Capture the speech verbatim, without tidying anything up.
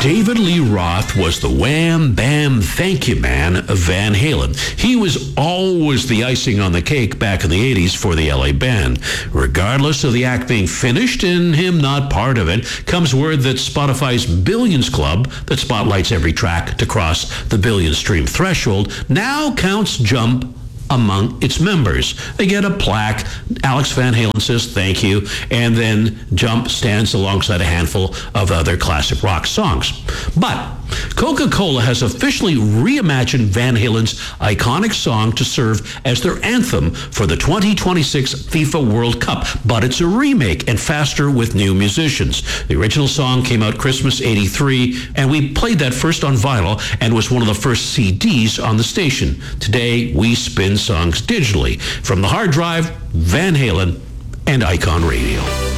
David Lee Roth was the wham, bam, thank you man of Van Halen. He was always the icing on the cake back in the eighties for the L A band. Regardless of the act being finished and him not part of it, comes word that Spotify's Billions Club, that spotlights every track to cross the billion stream threshold, now counts Jump among its members. They get a plaque. Alex Van Halen says thank you, and then Jump stands alongside a handful of other classic rock songs. But Coca-Cola has officially reimagined Van Halen's iconic song to serve as their anthem for the twenty twenty-six FIFA World Cup, but it's a remake and faster with new musicians. The original song came out Christmas eighty-three, and we played that first on vinyl and was one of the first C Ds on the station. Today, we spin songs digitally. From the hard drive, Van Halen and Icon Radio.